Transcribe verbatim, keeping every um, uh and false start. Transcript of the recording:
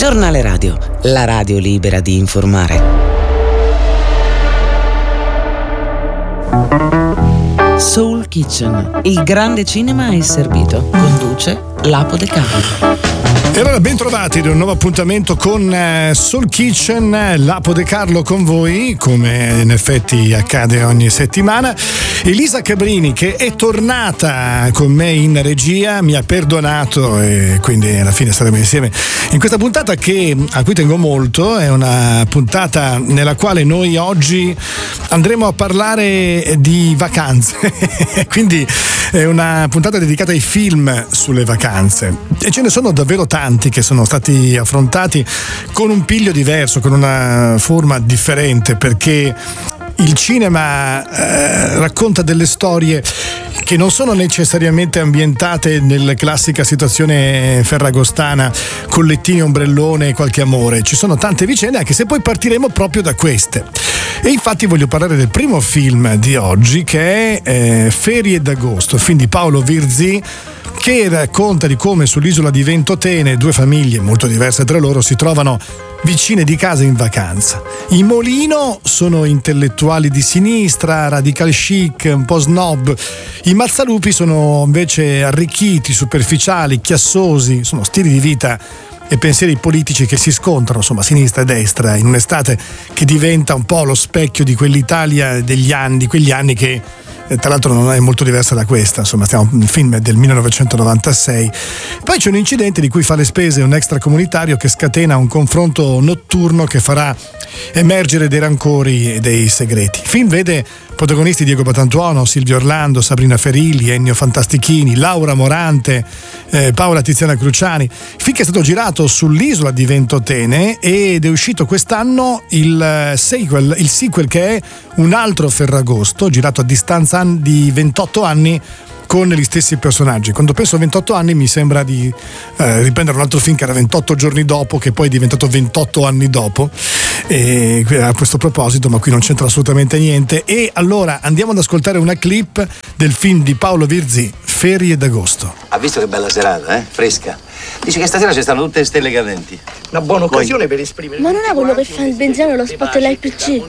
Giornale Radio, la radio libera di informare. Soul Kitchen, il grande cinema è servito. Conduce Lapo De Carlo. E allora ben trovati ad un nuovo appuntamento con eh, Soul Kitchen, Lapo De Carlo con voi, come in effetti accade ogni settimana. Elisa Cabrini, che è tornata con me in regia, mi ha perdonato e quindi alla fine staremo insieme in questa puntata che, a cui tengo molto. È una puntata nella quale noi oggi andremo a parlare di vacanze quindi è una puntata dedicata ai film sulle vacanze, e ce ne sono davvero tanti che sono stati affrontati con un piglio diverso, con una forma differente, perché il cinema eh, racconta delle storie che non sono necessariamente ambientate nella classica situazione ferragostana, collettini, ombrellone e qualche amore. Ci sono tante vicende, anche se poi partiremo proprio da queste. E infatti voglio parlare del primo film di oggi, che è eh, Ferie d'agosto, film di Paolo Virzì, che racconta di come sull'isola di Ventotene due famiglie molto diverse tra loro si trovano vicine di casa in vacanza. I Molino sono intellettuali di sinistra, radical chic, un po' snob. I Mazzalupi sono invece arricchiti, superficiali, chiassosi, sono stili di vita e pensieri politici che si scontrano, insomma, sinistra e destra, in un'estate che diventa un po' lo specchio di quell'Italia degli anni, di quegli anni che tra l'altro non è molto diversa da questa, insomma, stiamo un film del millenovecentonovantasei. Poi c'è un incidente di cui fa le spese un extracomunitario che scatena un confronto notturno che farà emergere dei rancori e dei segreti. Il film vede protagonisti Diego Batantuono, Silvio Orlando, Sabrina Ferilli, Ennio Fantastichini, Laura Morante, eh, Paola Tiziana Cruciani. Il film che è stato girato sull'isola di Ventotene ed è uscito quest'anno il sequel, il sequel che è Un altro Ferragosto, girato a distanza di ventotto anni con gli stessi personaggi. Quando penso a ventotto anni mi sembra di eh, riprendere un altro film che era ventotto giorni dopo, che poi è diventato ventotto anni dopo, e a questo proposito, ma qui non c'entra assolutamente niente. E allora andiamo ad ascoltare una clip del film di Paolo Virzì, Ferie d'agosto. Ha visto che bella serata, eh? Fresca. Dice che stasera ci stanno tutte le stelle cadenti. Una buona occasione per esprimere. Ma non è quello che fa il benzino e lo spot dell'I P C?